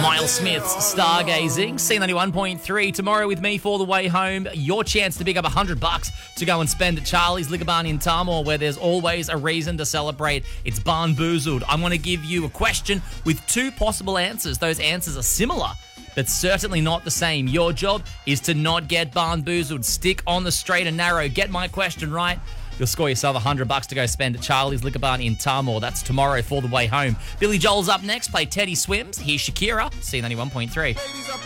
Miles Smith's Stargazing, C91.3. Tomorrow with me for the way home. Your chance to pick up $100 to go and spend at Charlie's Liquor Barn in Tamworth, where there's always a reason to celebrate. It's Barnboozled. I'm going to give you a question with two possible answers. Those answers are similar, but certainly not the same. Your job is to not get Barnboozled. Stick on the straight and narrow. Get my question right. You'll score yourself $100 to go spend at Charlie's Liquor Barn in Tamworth. That's tomorrow for the way home. Billy Joel's up next. Play Teddy Swims. Here's Shakira, C91.3.